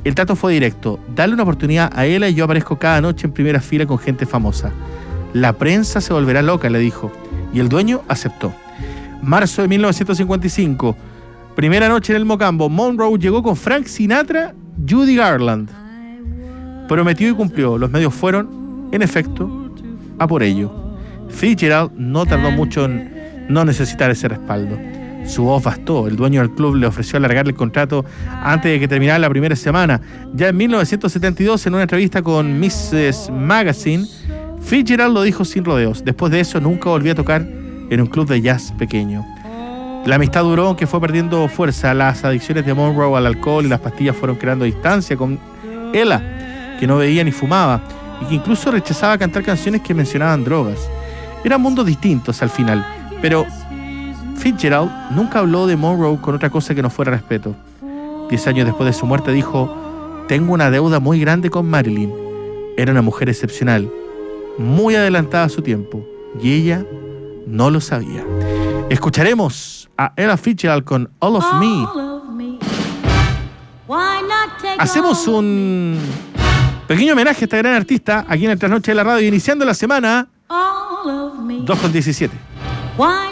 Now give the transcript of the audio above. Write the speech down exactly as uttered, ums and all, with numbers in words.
El trato fue directo. Dale una oportunidad a Ella y yo aparezco cada noche en primera fila con gente famosa. La prensa se volverá loca, le dijo. Y el dueño aceptó. Marzo de mil novecientos cincuenta y cinco. Primera noche en el Mocambo. Monroe llegó con Frank Sinatra, Judy Garland. Prometió y cumplió. Los medios fueron, en efecto, a por ello. Fitzgerald no tardó mucho en no necesitar ese respaldo. Su voz bastó. El dueño del club le ofreció alargarle el contrato antes de que terminara la primera semana. Ya en mil novecientos setenta y dos, en una entrevista con missus Magazine, Fitzgerald lo dijo sin rodeos. Después de eso, nunca volvió a tocar en un club de jazz pequeño. La amistad duró, aunque fue perdiendo fuerza. Las adicciones de Monroe al alcohol y las pastillas fueron creando distancia con Ella, que no bebía ni fumaba y que incluso rechazaba cantar canciones que mencionaban drogas. Eran mundos distintos al final, pero Fitzgerald nunca habló de Monroe con otra cosa que no fuera respeto. Diez años después de su muerte dijo: tengo una deuda muy grande con Marilyn. Era una mujer excepcional, muy adelantada a su tiempo, y ella no lo sabía. Escucharemos a Ella Fitzgerald con All of Me. Hacemos un pequeño homenaje a esta gran artista aquí en el Trasnoche de la Radio, iniciando la semana dos con diecisiete.